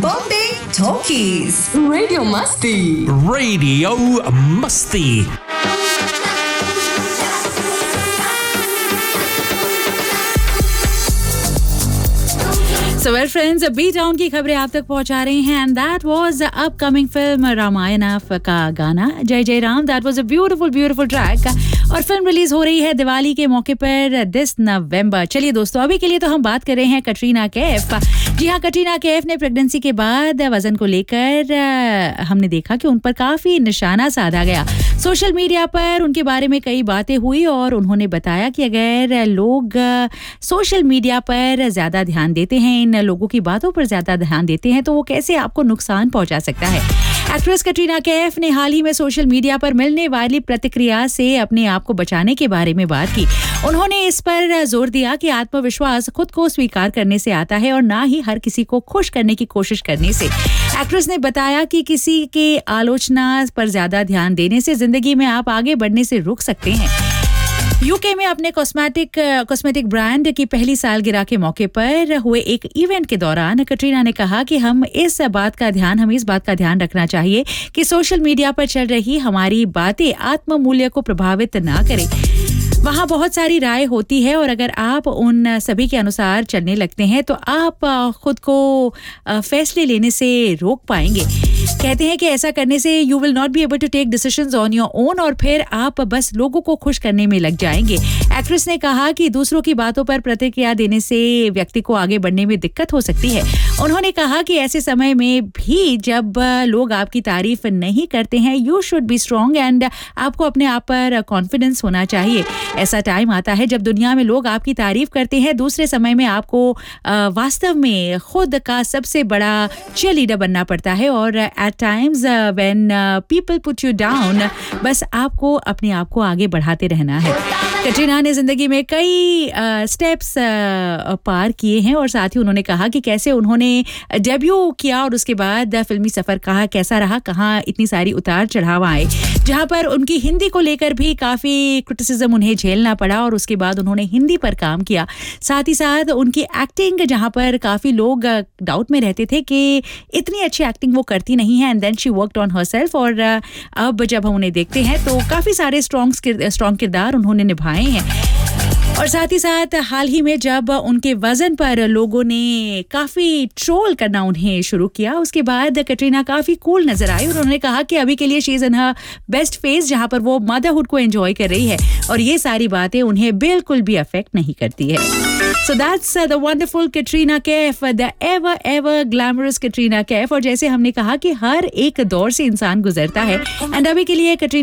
Bombay Talkies. Radio Masti. Radio Musty. So well friends, B town की खबरें आप तक पहुंचा रही हैं and that was upcoming film Ramayan का गाना जय जय Ram. That was a beautiful track और फिल्म रिलीज हो रही है दिवाली के मौके पर दिस नवंबर. चलिए दोस्तों, अभी के लिए तो हम बात कर रहे हैं कटरीना कैफ. जी हाँ, कटरीना कैफ ने प्रेगनेंसी के बाद वजन को लेकर हमने देखा कि उन पर काफी निशाना साधा गया. सोशल मीडिया पर उनके बारे में कई बातें हुई और उन्होंने बताया कि अगर लोग सोशल मीडिया पर ज्यादा ध्यान देते हैं, इन लोगों की बातों पर ज्यादा ध्यान देते हैं, तो वो कैसे आपको नुकसान पहुंचा सकता है. एक्ट्रेस कटरीना कैफ ने हाल ही में सोशल मीडिया पर मिलने वाली प्रतिक्रिया से अपने आप को बचाने के बारे में बात की. उन्होंने इस पर जोर दिया कि आत्मविश्वास खुद को स्वीकार करने से आता है और ना ही हर किसी को खुश करने की कोशिश करने से. एक्ट्रेस ने बताया कि किसी के आलोचना पर ज्यादा ध्यान देने से जिंदगी में आप आगे बढ़ने से रुक सकते हैं. यूके में अपने कॉस्मेटिक ब्रांड की पहली सालगिरह के मौके पर हुए एक इवेंट के दौरान कटरीना ने कहा कि हमें इस बात का ध्यान रखना चाहिए कि सोशल मीडिया पर चल रही हमारी बातें आत्ममूल्य को प्रभावित ना करें. वहाँ बहुत सारी राय होती है और अगर आप उन सभी के अनुसार चलने लगते हैं तो आप खुद को फैसले लेने से रोक पाएंगे. कहते हैं कि ऐसा करने से you will not be able to take decisions on your own और फिर आप बस लोगों को खुश करने में लग जाएंगे. एक्ट्रेस ने कहा कि दूसरों की बातों पर प्रतिक्रिया देने से व्यक्ति को आगे बढ़ने में दिक्कत हो सकती है. उन्होंने कहा कि ऐसे समय में भी जब लोग आपकी तारीफ नहीं करते हैं, you should be strong and आपको अपने आप पर कॉन्फिडेंस होना चाहिए. ऐसा टाइम आता है जब दुनिया में लोग आपकी तारीफ करते हैं, दूसरे समय में आपको वास्तव में खुद का सबसे बड़ा चीयरलीडर बनना पड़ता है और at times when people put you down, बस आपको अपने आप को आगे बढ़ाते रहना है. कटरीना ने जिंदगी में कई स्टेप्स पार किए हैं और साथ ही उन्होंने कहा कि कैसे उन्होंने डेब्यू किया और उसके बाद फिल्मी सफर कहा कैसा रहा, कहाँ इतनी सारी उतार चढ़ाव आए, जहाँ पर उनकी हिंदी को लेकर भी काफी क्रिटिसिज्म उन्हें झेलना पड़ा और उसके बाद उन्होंने हिंदी पर काम किया. साथ ही साथ उनकी एक्टिंग, जहाँ पर काफी लोग डाउट में रहते थे कि इतनी अच्छी एक्टिंग वो करती नहीं है, and then she worked on herself और अब जब हम उन्हें देखते हैं तो काफी सारे स्ट्रॉन्ग किरदार उन्होंने निभाए हैं. और साथ ही साथ हाल ही में जब उनके वजन पर लोगों ने काफी ट्रोल करना उन्हें शुरू किया, उसके बाद कटरीना काफी कूल नजर आई और उन्होंने कहा कि अभी के लिए she is in her best phase, जहां पर वो मदरहुड को एंजॉय कर रही है और ये सारी बातें उन्हें बिल्कुल भी अफेक्ट नहीं करती है. So that's the wonderful Katrina Kaif, the ever glamorous Katrina Kaif. और जैसे हमने कहा कि हर एक दौर से इंसान गुजरता है एंड अभी के लिए कटरीना